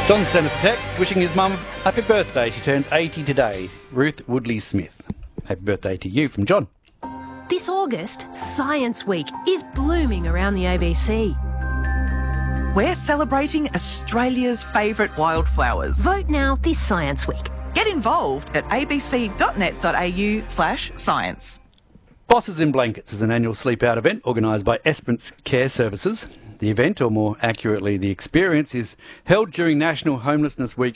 John sent us a text wishing his mum happy birthday. She turns 80 today. Ruth Woodley Smith. Happy birthday to you from John. This August, Science Week is blooming around the ABC. We're celebrating Australia's favourite wildflowers. Vote now this Science Week. Get involved at abc.net.au/science. Bosses in Blankets is an annual sleep-out event organised by Esperance Care Services. The event, or more accurately the experience, is held during National Homelessness Week